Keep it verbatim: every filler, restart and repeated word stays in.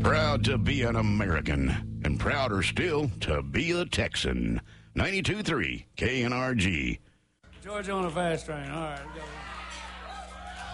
Proud to be an American, and prouder still to be a Texan. ninety-two point three K N R G. Georgia on the fast train. All right.